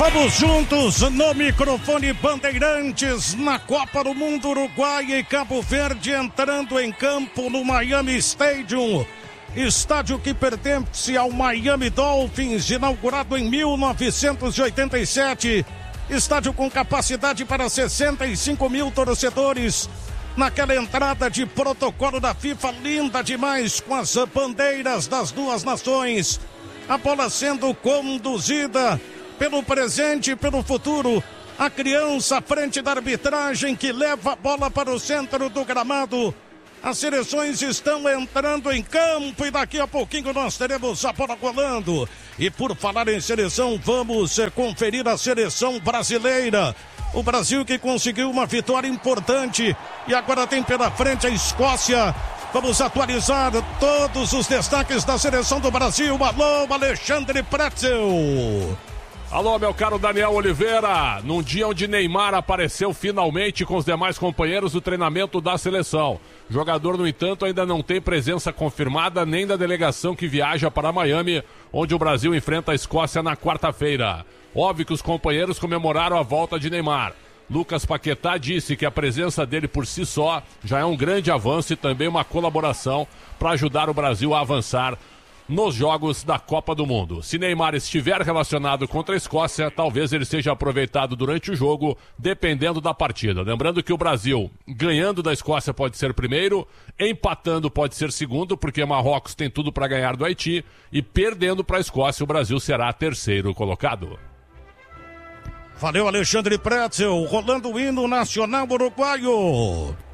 Vamos juntos no microfone Bandeirantes na Copa do Mundo. Uruguai e Cabo Verde entrando em campo no Miami Stadium, estádio que pertence ao Miami Dolphins, inaugurado em 1987, estádio com capacidade para 65 mil torcedores. Naquela entrada de protocolo da FIFA, linda demais, com as bandeiras das duas nações, a bola sendo conduzida pelo presente e pelo futuro. A criança à frente da arbitragem que leva a bola para o centro do gramado. As seleções estão entrando em campo e daqui a pouquinho nós teremos a bola rolando. E por falar em seleção, vamos conferir a seleção brasileira. O Brasil que conseguiu uma vitória importante e agora tem pela frente a Escócia. Vamos atualizar todos os destaques da seleção do Brasil. Alô, Alexandre Pretzel. Alô, meu caro Daniel Oliveira, num dia onde Neymar apareceu finalmente com os demais companheiros do treinamento da seleção. O jogador, no entanto, ainda não tem presença confirmada nem da delegação que viaja para Miami, onde o Brasil enfrenta a Escócia na quarta-feira. Óbvio que os companheiros comemoraram a volta de Neymar. Lucas Paquetá disse que a presença dele por si só já é um grande avanço e também uma colaboração para ajudar o Brasil a avançar nos jogos da Copa do Mundo. Se Neymar estiver relacionado contra a Escócia, talvez ele seja aproveitado durante o jogo, dependendo da partida. Lembrando que o Brasil, ganhando da Escócia, pode ser primeiro, empatando pode ser segundo, porque Marrocos tem tudo para ganhar do Haiti, e perdendo para a Escócia, o Brasil será terceiro colocado. Valeu, Alexandre Pretzel, rolando o hino nacional uruguaio.